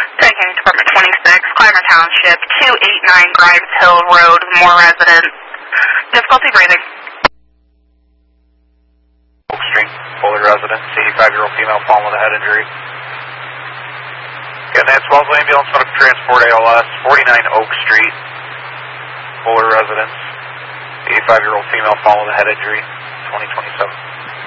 Taking Department 26, Clymer Township, 289 Grimes Hill Road, Moore residents. Difficulty breathing. Oak Street, Fuller residence, 85-year-old female fallen with a head injury. Again, that's Wells Ambulance Medical Transport ALS, 49 Oak Street, Fuller residence, 85-year-old female fallen with a head injury, 2027.